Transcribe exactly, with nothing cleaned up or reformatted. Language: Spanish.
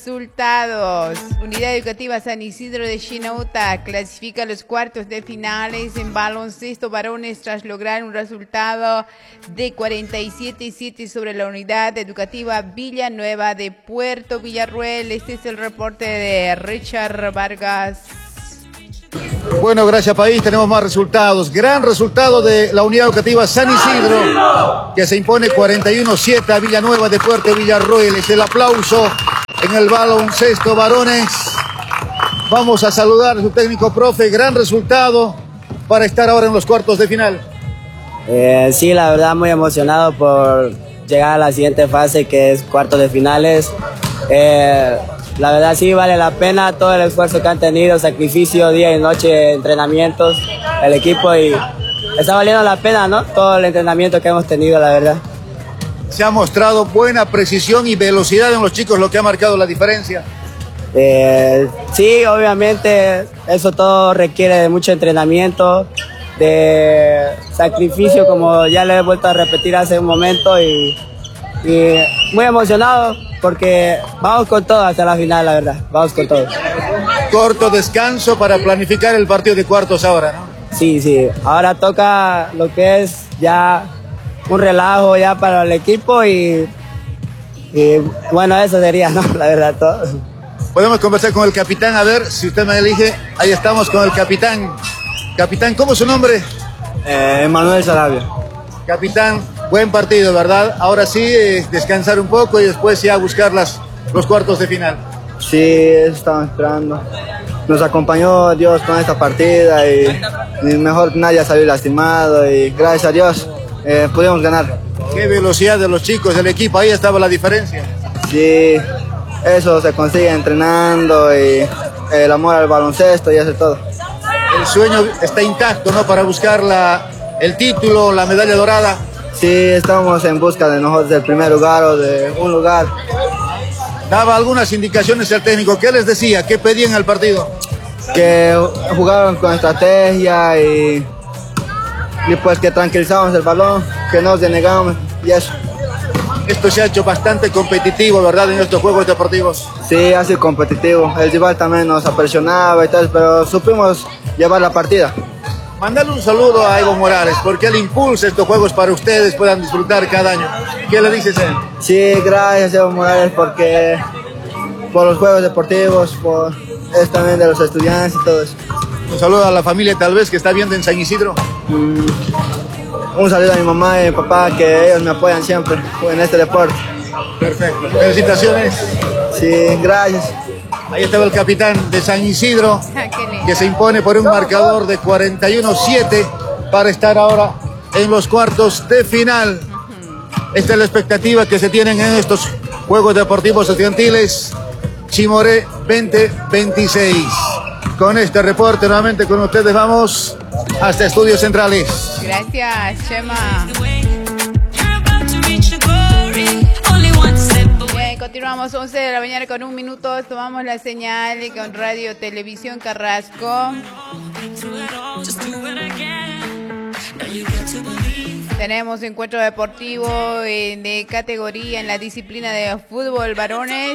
resultados. Unidad Educativa San Isidro de Chinauta clasifica a los cuartos de finales en baloncesto varones tras lograr un resultado de cuarenta y siete a siete sobre la Unidad Educativa Villanueva de Puerto Villarroel. Este es el reporte de Richard Vargas. Bueno, gracias país, tenemos más resultados. Gran resultado de la Unidad Educativa San Isidro, que se impone cuarenta y uno a siete a Villanueva de Puerto Villarroel. Es el aplauso en el baloncesto varones. Vamos a saludar a su técnico, profe. Gran resultado para estar ahora en los cuartos de final. Eh, sí, la verdad muy emocionado por llegar a la siguiente fase, que es cuartos de finales. Eh, La verdad sí vale la pena todo el esfuerzo que han tenido, sacrificio, día y noche, entrenamientos, el equipo, y está valiendo la pena, ¿no? Todo el entrenamiento que hemos tenido, la verdad. Se ha mostrado buena precisión y velocidad en los chicos, lo que ha marcado la diferencia. Eh, sí, obviamente eso todo requiere de mucho entrenamiento, de sacrificio, como ya le he vuelto a repetir hace un momento, y, y muy emocionado. Porque vamos con todo hasta la final, la verdad. Vamos con todo. Corto descanso para planificar el partido de cuartos ahora, ¿no? Sí, sí. Ahora toca lo que es ya un relajo ya para el equipo y, y bueno, eso sería, ¿no? La verdad, todo. Podemos conversar con el capitán, a ver si usted me elige. Ahí estamos con el capitán. Capitán, ¿cómo es su nombre? Eh, Manuel Sarabia. Capitán, buen partido, ¿verdad? Ahora sí, eh, descansar un poco y después ya buscar las, los cuartos de final. Sí, eso estamos esperando. Nos acompañó Dios con esta partida y, y mejor nadie salió lastimado y gracias a Dios eh, pudimos ganar. Qué velocidad de los chicos del equipo, ahí estaba la diferencia. Sí, eso se consigue entrenando y el amor al baloncesto y eso todo. El sueño está intacto, ¿no? Para buscar la, el título, la medalla dorada. Sí, estamos en busca de nosotros del primer lugar o de un lugar. Daba algunas indicaciones el técnico. ¿Qué les decía? ¿Qué pedían al partido? Que jugaron con estrategia y, y pues que tranquilizamos el balón, que no nos denegamos y eso. Esto se ha hecho bastante competitivo, ¿verdad? En estos juegos deportivos. Sí, ha sido competitivo. El rival también nos apresionaba y tal, pero supimos llevar la partida. Mandarle un saludo a Evo Morales, porque él impulsa estos juegos para ustedes puedan disfrutar cada año. ¿Qué le dices a él? Sí, gracias Evo Morales, porque por los juegos deportivos, por es también de los estudiantes y todo eso. Un saludo a la familia tal vez que está viendo en San Isidro. Mm, un saludo a mi mamá y mi papá, que ellos me apoyan siempre en este deporte. Perfecto. Felicitaciones. Sí, gracias. Ahí estaba el capitán de San Isidro, que se impone por un marcador de cuarenta y uno a siete para estar ahora en los cuartos de final. Esta es la expectativa que se tienen en estos Juegos Deportivos Estudiantiles Chimoré veinte veintiséis. Con este reporte nuevamente con ustedes vamos hasta Estudios Centrales. Gracias, Chema. Continuamos once de la mañana con un minuto, tomamos la señal con Radio Televisión Carrasco. Tenemos encuentro deportivo de categoría en la disciplina de fútbol varones.